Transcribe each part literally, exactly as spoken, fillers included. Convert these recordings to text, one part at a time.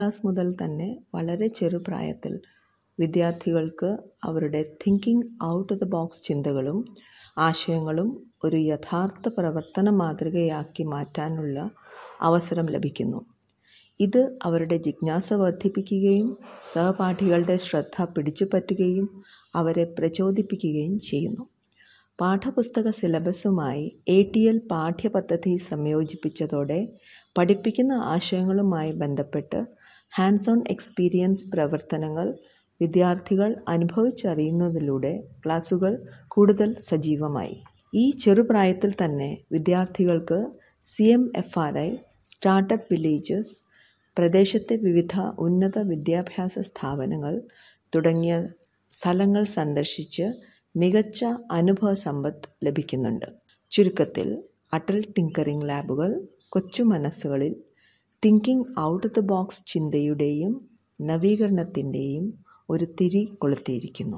Class മുതൽ തന്നെ വളരെ ചെറുപ്രായത്തിൽ വിദ്യാർത്ഥികൾക്ക് അവരുടെ thinking out of the box ചിന്തകളും ആശയങ്ങളും ഒരു യഥാർത്ഥ പ്രവർത്തന മാതൃകയാക്കി മാറ്റാനുള്ള അവസരം ലഭിക്കുന്നു. ഇത് അവരുടെ ജിജ്ഞാസ വർദ്ധിപ്പിക്കുകയും സഹപാഠികളുടെ ശ്രദ്ധ പിടിച്ചുപറ്റുകയും അവരെ പ്രചോദിപ്പിക്കുകയും ചെയ്യുന്നു. പാഠപുസ്തക സിലബസുമായി എ ടി എൽ പാഠ്യപദ്ധതി സംയോജിപ്പിച്ചതോടെ പഠിപ്പിക്കുന്ന ആശയങ്ങളുമായി ബന്ധപ്പെട്ട് ഹാൻഡ്സ് ഓൺ എക്സ്പീരിയൻസ് പ്രവർത്തനങ്ങൾ വിദ്യാർത്ഥികൾ അനുഭവിച്ചറിയുന്നതിലൂടെ ക്ലാസുകൾ കൂടുതൽ സജീവമായി. ഈ ചെറുപ്രായത്തിൽ തന്നെ വിദ്യാർത്ഥികൾക്ക് C M F R I, startup villages, പ്രദേശത്തെ വിവിധ ഉന്നത വിദ്യാഭ്യാസ സ്ഥാപനങ്ങൾ തുടങ്ങിയ സ്ഥലങ്ങൾ സന്ദർശിച്ച് മികച്ച അനുഭവ സമ്പത്ത് ലഭിക്കുന്നുണ്ട്. ചുരുക്കത്തിൽ അടൽ ടിങ്കറിംഗ് ലാബുകൾ കൊച്ചു മനസ്സുകളിൽ thinking out of the box ചിന്തയുടെയും നവീകരണത്തിൻ്റെയും ഒരു തിരി കൊളുത്തിയിരിക്കുന്നു.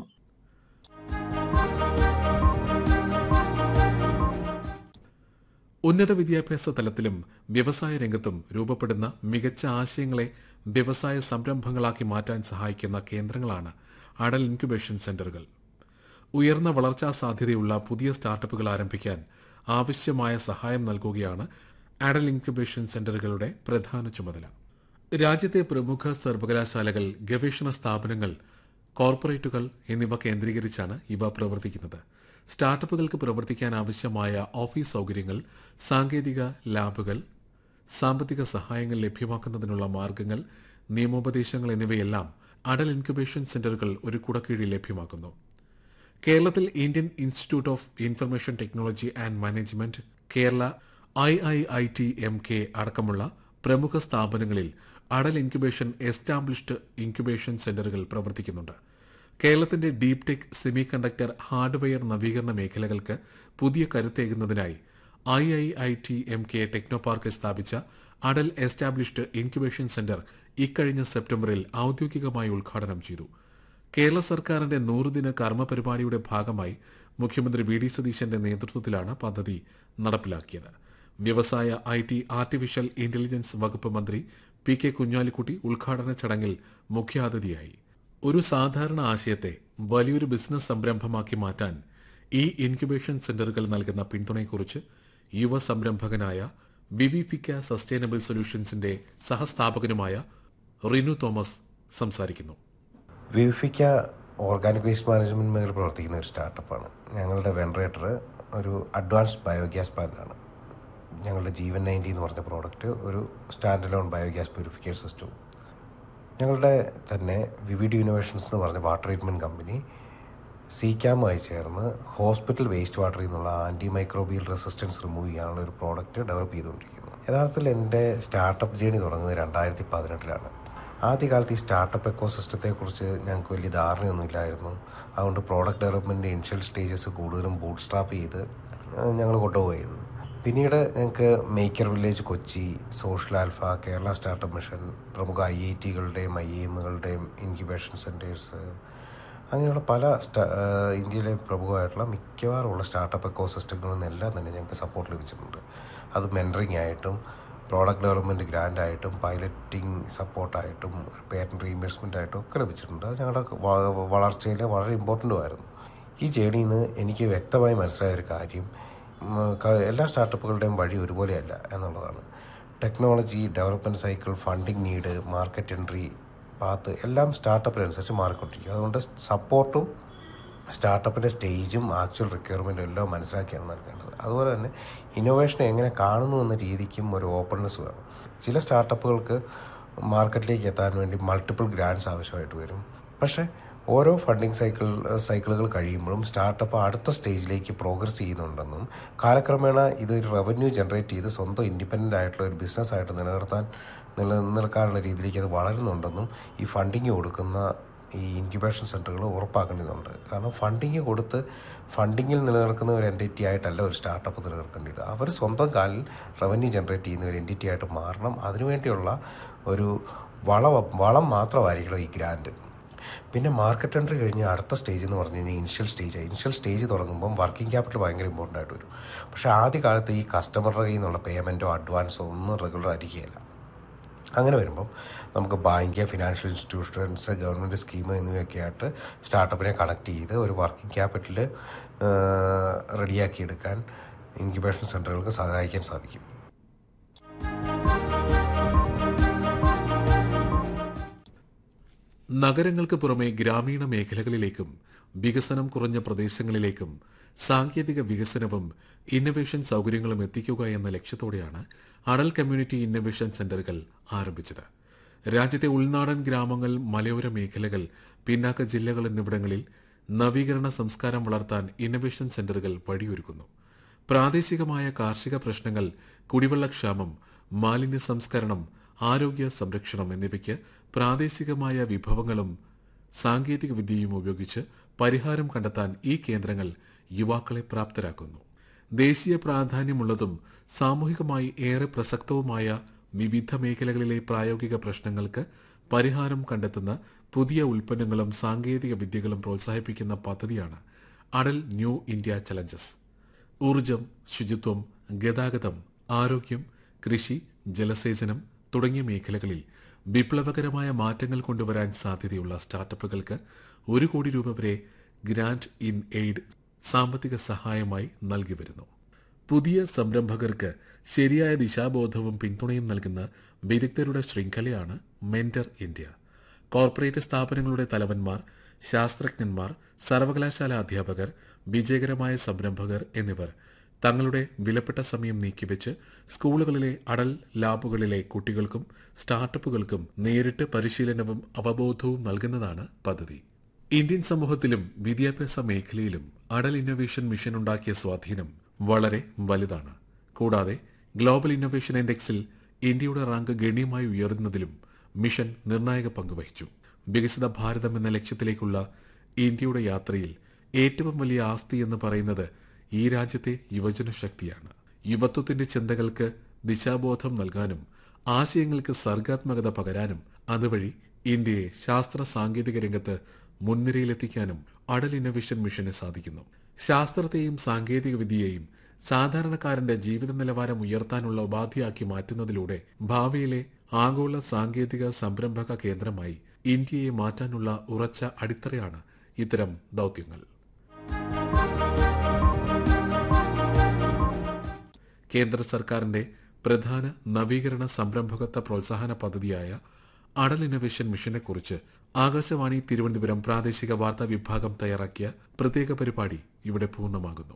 ഉന്നത വിദ്യാഭ്യാസ തലത്തിലും വ്യവസായ രംഗത്തും രൂപപ്പെടുന്ന മികച്ച ആശയങ്ങളെ വ്യവസായ സംരംഭങ്ങളാക്കി മാറ്റാൻ സഹായിക്കുന്ന കേന്ദ്രങ്ങളാണ് അടൽ ഇൻക്യുബേഷൻ സെന്ററുകൾ. ഉയർന്ന വളർച്ചാ സാധ്യതയുള്ള പുതിയ സ്റ്റാർട്ടപ്പുകൾ ആരംഭിക്കാൻ ആവശ്യമായ സഹായം നൽകുകയാണ് അടൽ ഇൻക്യുബേഷൻ സെന്ററുകളുടെ പ്രധാന ചുമതല. രാജ്യത്തെ പ്രമുഖ സർവകലാശാലകൾ, ഗവേഷണ സ്ഥാപനങ്ങൾ, കോർപ്പറേറ്റുകൾ എന്നിവ കേന്ദ്രീകരിച്ചാണ് ഇവ പ്രവർത്തിക്കുന്നത്. സ്റ്റാർട്ടപ്പുകൾക്ക് പ്രവർത്തിക്കാൻ ആവശ്യമായ ഓഫീസ് സൗകര്യങ്ങൾ, സാങ്കേതിക ലാബുകൾ, സാമ്പത്തിക സഹായങ്ങൾ ലഭ്യമാക്കുന്നതിനുള്ള മാർഗങ്ങൾ, നിയമോപദേശങ്ങൾ എന്നിവയെല്ലാം അടൽ ഇൻക്യുബേഷൻ സെന്ററുകൾ ഒരു കുടക്കീഴിൽ ലഭ്യമാക്കുന്നു. കേരളത്തിൽ Indian institute of information technology and management, Kerala I I I T M K അടക്കമുള്ള പ്രമുഖ സ്ഥാപനങ്ങളിൽ അടൽ ഇൻക്യുബേഷൻ എസ്റ്റാബ്ലിഷ്ഡ് ഇൻക്യുബേഷൻ സെന്ററുകൾ പ്രവർത്തിക്കുന്നുണ്ട്. കേരളത്തിന്റെ deep tech, semi conductor, hardware നവീകരണ മേഖലകൾക്ക് പുതിയ കരുത്തേകുന്നതിനായി I I I T M K techno പാർക്കിൽ സ്ഥാപിച്ച അടൽ എസ്റ്റാബ്ലിഷ്ഡ് ഇൻക്യുബേഷൻ സെന്റർ ഇക്കഴിഞ്ഞ സെപ്റ്റംബറിൽ ഔദ്യോഗികമായി ഉദ്ഘാടനം ചെയ്തു. കേരള സർക്കാരിന്റെ നൂറുദിന കർമ്മപരിപാടിയുടെ ഭാഗമായി മുഖ്യമന്ത്രി വി ഡി സതീശന്റെ നേതൃത്വത്തിലാണ് പദ്ധതി നടപ്പിലാക്കിയത്. വ്യവസായ, ഐ ടി, ആർട്ടിഫിഷ്യൽ ഇന്റലിജൻസ് വകുപ്പ് മന്ത്രി പി കെ കുഞ്ഞാലിക്കുട്ടി ഉദ്ഘാടന ചടങ്ങിൽ മുഖ്യാതിഥിയായി. ഒരു സാധാരണ ആശയത്തെ വലിയൊരു ബിസിനസ് സംരംഭമാക്കി മാറ്റാൻ ഈ ഇൻക്യുബേഷൻ സെന്ററുകൾ നൽകുന്ന പിന്തുണയെക്കുറിച്ച് യുവ സംരംഭകനായ വിവിഫിക്ക സസ്റ്റൈനബിൾ സൊല്യൂഷൻസിന്റെ സഹസ്ഥാപകനുമായ റിനു തോമസ് സംസാരിക്കുന്നു. വിവിഫിക്ക ഓർഗാനിക് വേസ്റ്റ് മാനേജ്മെന്റ് മേഖല പ്രവർത്തിക്കുന്ന ഒരു സ്റ്റാർട്ടപ്പാണ്. ഞങ്ങളുടെ വെൻറേറ്റർ ഒരു അഡ്വാൻസ്ഡ് ബയോഗ്യാസ് പ്ലാന്റാണ്. ഞങ്ങളുടെ ജീവൻ നയൻറ്റി എന്ന് പറഞ്ഞ പ്രോഡക്റ്റ് ഒരു stand alone biogas purification system. ഞങ്ങളുടെ തന്നെ വിവിഡ് ഇന്നോവേഷൻസ് എന്ന് പറഞ്ഞ വാട്ടർ ട്രീറ്റ്മെൻറ്റ് കമ്പനി സീക്യാമുമായി ചേർന്ന് ഹോസ്പിറ്റൽ വേസ്റ്റ് വാട്ടറിൽ നിന്നുള്ള ആൻറ്റി മൈക്രോബിയൽ റെസിസ്റ്റൻസ് റിമൂവ് ചെയ്യാനുള്ള ഒരു പ്രോഡക്റ്റ് ഡെവലപ്പ് ചെയ്തുകൊണ്ടിരിക്കുന്നു. യഥാർത്ഥത്തിൽ എൻ്റെ സ്റ്റാർട്ടപ്പ് ജേണി തുടങ്ങുന്നത് രണ്ടായിരത്തി പതിനെട്ടിലാണ്. ആദ്യകാലത്ത് ഈ സ്റ്റാർട്ടപ്പ് എക്കോ സിസ്റ്റത്തെക്കുറിച്ച് ഞങ്ങൾക്ക് വലിയ ധാരണയൊന്നും ഇല്ലായിരുന്നു. അതുകൊണ്ട് പ്രോഡക്റ്റ് ഡെവലപ്മെൻറ്റ് ഇനിഷ്യൽ സ്റ്റേജസ് കൂടുതലും ബൂട്ട് സ്ട്രാപ്പ് ചെയ്ത് ഞങ്ങൾ കൊണ്ടുപോയത്. പിന്നീട് ഞങ്ങൾക്ക് maker village Kochi, social alpha, Kerala startup mission, പ്രമുഖ I I ടികളുടെയും I A എമ്മുകളുടെയും incubation centres, അങ്ങനെയുള്ള പല സ്റ്റാ ഇന്ത്യയിലെ പ്രമുഖമായിട്ടുള്ള മിക്കവാറുമുള്ള സ്റ്റാർട്ടപ്പ് എക്കോ സിസ്റ്റങ്ങളിൽ നിന്നെല്ലാം തന്നെ ഞങ്ങൾക്ക് സപ്പോർട്ട് ലഭിച്ചിട്ടുണ്ട്. അത് മെൻറ്ററിംഗ് ആയിട്ടും product development ഗ്രാൻഡായിട്ടും piloting സപ്പോർട്ടായിട്ടും patent reimbursement ആയിട്ടും ഒക്കെ ലഭിച്ചിട്ടുണ്ട്. അത് ഞങ്ങളുടെ വളർച്ചയിൽ വളരെ ഇമ്പോർട്ടൻറ്റുമായിരുന്നു. ഈ ജേണിയിൽ നിന്ന് എനിക്ക് വ്യക്തമായി മനസ്സിലായ ഒരു കാര്യം, എല്ലാ സ്റ്റാർട്ടപ്പുകളുടെയും വഴി ഒരുപോലെയല്ല എന്നുള്ളതാണ്. Technology, development cycle, funding need, market entry path എല്ലാം സ്റ്റാർട്ടപ്പിനനുസരിച്ച് മാറിക്കൊണ്ടിരിക്കും. അതുകൊണ്ട് സപ്പോർട്ടും സ്റ്റാർട്ടപ്പിൻ്റെ സ്റ്റേജും ആക്ച്വൽ റിക്വയർമെൻറ്റും എല്ലാം മനസ്സിലാക്കിയാണ് നൽകേണ്ടത്. അതുപോലെ തന്നെ ഇന്നോവേഷനെ എങ്ങനെ കാണുന്നു എന്ന രീതിക്കും ഒരു ഓപ്പൺനെസ് വേണം. ചില സ്റ്റാർട്ടപ്പുകൾക്ക് മാർക്കറ്റിലേക്ക് എത്താൻ വേണ്ടി മൾട്ടിപ്പിൾ ഗ്രാൻഡ്സ് ആവശ്യമായിട്ട് വരും. പക്ഷേ ഓരോ ഫണ്ടിങ് സൈക്കിൾ സൈക്കിളുകൾ കഴിയുമ്പോഴും സ്റ്റാർട്ടപ്പ് അടുത്ത സ്റ്റേജിലേക്ക് പ്രോഗ്രസ് ചെയ്യുന്നുണ്ടെന്നും കാലക്രമേണ ഇതൊരു റവന്യൂ ജനറേറ്റ് ചെയ്ത് സ്വന്തം ഇൻഡിപെൻഡൻ്റ് ആയിട്ടുള്ള ഒരു ബിസിനസ്സായിട്ട് നിലനിർത്താൻ നിലനിൽക്കാനുള്ള രീതിയിലേക്ക് അത് വളരുന്നുണ്ടെന്നും ഈ ഫണ്ടിങ് കൊടുക്കുന്ന ഈ ഇൻക്യുബേഷൻ സെൻ്ററുകൾ ഉറപ്പാക്കേണ്ടതുണ്ട്. കാരണം ഫണ്ടിങ് കൊടുത്ത് ഫണ്ടിങ്ങിൽ നിലനിൽക്കുന്ന ഒരു എൻറ്റിറ്റി ആയിട്ടല്ല ഒരു സ്റ്റാർട്ടപ്പ് നിലനിൽക്കേണ്ടത്. അവർ സ്വന്തം കാലിൽ റവന്യൂ ജനറേറ്റ് ചെയ്യുന്ന ഒരു എൻറ്റിറ്റി ആയിട്ട് മാറണം. അതിനുവേണ്ടിയുള്ള ഒരു വള വളം മാത്രമായിരിക്കണം ഈ ഗ്രാൻഡ്. പിന്നെ മാർക്കറ്റ് എൻട്രി കഴിഞ്ഞ് അടുത്ത സ്റ്റേജ് എന്ന് പറഞ്ഞു കഴിഞ്ഞാൽ ഇനിഷ്യൽ സ്റ്റേജാണ്. ഇനിഷ്യൽ സ്റ്റേജ് തുടങ്ങുമ്പം വർക്കിംഗ് ക്യാപിറ്റൽ ഭയങ്കര ഇമ്പോർട്ടൻ്റ് ആയിട്ട് വരും. പക്ഷേ ആദ്യ കാലത്ത് ഈ കസ്റ്റമറുടെ കയ്യിൽ നിന്നുള്ള പേയ്മെൻറ്റോ അഡ്വാൻസോ ഒന്നും റെഗുലർ ആയിരിക്കുകയില്ല. അങ്ങനെ വരുമ്പം നമുക്ക് bank, financial institutions, government scheme എന്നിവയൊക്കെ ആയിട്ട് സ്റ്റാർട്ടപ്പിനെ കണക്ട് ചെയ്ത് ഒരു വർക്കിംഗ് ക്യാപിറ്റൽ റെഡിയാക്കിയെടുക്കാൻ ഇൻക്യുബേഷൻ സെൻ്ററുകൾക്ക് സഹായിക്കാൻ സാധിക്കും. നഗരങ്ങൾക്ക് പുറമെ ഗ്രാമീണ മേഖലകളിലേക്കും വികസനം കുറഞ്ഞ പ്രദേശങ്ങളിലേക്കും സാങ്കേതിക വികസനവും ഇന്നൊവേഷൻ സൗകര്യങ്ങളും എത്തിക്കുക എന്ന ലക്ഷ്യത്തോടെയാണ് അടൽ കമ്മ്യൂണിറ്റി ഇന്നൊവേഷൻ സെന്ററുകൾ ആരംഭിച്ചത്. രാജ്യത്തെ ഉൾനാടൻ ഗ്രാമങ്ങൾ, മലയോര മേഖലകൾ, പിന്നാക്ക ജില്ലകൾ എന്നിവിടങ്ങളിൽ നവീകരണ സംസ്കാരം വളർത്താൻ ഇന്നൊവേഷൻ സെന്ററുകൾ വഴിയൊരുക്കുന്നു. പ്രാദേശികമായ കാർഷിക പ്രശ്നങ്ങൾ, കുടിവെള്ളക്ഷാമം, മാലിന്യ സംസ്കരണം, ആരോഗ്യ സംരക്ഷണം എന്നിവയ്ക്ക് പ്രാദേശികമായ വിഭവങ്ങളും സാങ്കേതിക വിദ്യയും ഉപയോഗിച്ച് പരിഹാരം കണ്ടെത്താൻ ഈ കേന്ദ്രങ്ങൾ യുവാക്കളെ പ്രാപ്തരാക്കുന്നു. ദേശീയ പ്രാധാന്യമുള്ളതും സാമൂഹികമായി ഏറെ പ്രസക്തവുമായ വിവിധ മേഖലകളിലെ പ്രായോഗിക പ്രശ്നങ്ങൾക്ക് പരിഹാരം കണ്ടെത്തുന്ന പുതിയ ഉൽപ്പന്നങ്ങളും സാങ്കേതിക വിദ്യകളും പ്രോത്സാഹിപ്പിക്കുന്ന പദ്ധതിയാണ് അടൽ ന്യൂ ഇന്ത്യ ചലഞ്ചസ്. ഊർജം, ശുചിത്വം, ഗതാഗതം, ആരോഗ്യം, കൃഷി, ജലസേചനം തുടങ്ങിയ മേഖലകളിൽ വിപ്ലവകരമായ മാറ്റങ്ങൾ കൊണ്ടുവരാൻ സാധ്യതയുള്ള സ്റ്റാർട്ടപ്പുകൾക്ക് ഒരു കോടി രൂപ വരെ ഗ്രാന്റ് ഇൻ എയ്ഡ് സാമ്പത്തിക സഹായമായി നൽകി വരുന്നു. പുതിയ സംരംഭകർക്ക് ശരിയായ ദിശാബോധവും പിന്തുണയും നൽകുന്ന വിദഗ്ധരുടെ ശൃംഖലയാണ് മെന്റർ ഇന്ത്യ. കോർപ്പറേറ്റ് സ്ഥാപനങ്ങളുടെ തലവന്മാർ, ശാസ്ത്രജ്ഞന്മാർ, സർവകലാശാല അധ്യാപകർ, വിജയകരമായ സംരംഭകർ എന്നിവർ തങ്ങളുടെ വിലപ്പെട്ട സമയം നീക്കിവെച്ച് സ്കൂളുകളിലെ അടൽ ലാബുകളിലെ കുട്ടികൾക്കും സ്റ്റാർട്ടപ്പുകൾക്കും നേരിട്ട് പരിശീലനവും അവബോധവും നൽകുന്നതാണ് പദ്ധതി. ഇന്ത്യൻ സമൂഹത്തിലും വിദ്യാഭ്യാസ മേഖലയിലും അടൽ ഇന്നൊവേഷൻ മിഷൻ ഉണ്ടാക്കിയ സ്വാധീനം വളരെ വലുതാണ്. കൂടാതെ ഗ്ലോബൽ ഇന്നൊവേഷൻ ഇൻഡെക്സിൽ ഇന്ത്യയുടെ റാങ്ക് ഗണ്യമായി ഉയർന്നതിലും മിഷൻ നിർണായക പങ്കുവഹിച്ചു. വികസിത ഭാരതം എന്ന ലക്ഷ്യത്തിലേക്കുള്ള ഇന്ത്യയുടെ യാത്രയിൽ ഏറ്റവും വലിയ ആസ്തി എന്ന് പറയുന്നത് ഈ രാജ്യത്തെ യുവജന ശക്തിയാണ്. യുവത്വത്തിന്റെ ചിന്തകൾക്ക് ദിശാബോധം നൽകാനും ആശയങ്ങൾക്ക് സർഗാത്മകത പകരാനും അതുവഴി ഇന്ത്യയെ ശാസ്ത്ര സാങ്കേതിക രംഗത്ത് മുൻനിരയിലെത്തിക്കാനും അടൽ ഇന്നൊവേഷൻ മിഷന് സാധിക്കുന്നു. ശാസ്ത്രത്തെയും സാങ്കേതിക വിദ്യയെയും സാധാരണക്കാരന്റെ ജീവിത നിലവാരം ഉയർത്താനുള്ള ഉപാധിയാക്കി മാറ്റുന്നതിലൂടെ ഭാവിയിലെ ആഗോള സാങ്കേതിക സംരംഭക കേന്ദ്രമായി ഇന്ത്യയെ മാറ്റാനുള്ള ഉറച്ച അടിത്തറയാണ് ഇത്തരം ദൌത്യങ്ങൾ. കേന്ദ്ര സർക്കാരിന്റെ പ്രധാന നവീകരണ സംരംഭകത്വ പ്രോത്സാഹന പദ്ധതിയായ അടൽ ഇന്നൊവേഷൻ മിഷനെക്കുറിച്ച് ആകാശവാണി തിരുവനന്തപുരം പ്രാദേശിക വാർത്താ വിഭാഗം തയ്യാറാക്കിയ പ്രത്യേക പരിപാടി ഇവിടെ പൂർണ്ണമാകുന്നു.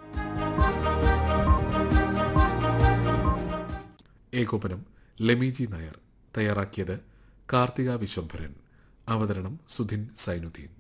ഏകോപനം ലെമിജി നായർ. തയ്യാറാക്കിയത് കാർത്തിക വിശ്വംഭരൻ. അവതരണം സുധിൻ സൈനുദ്ദീൻ.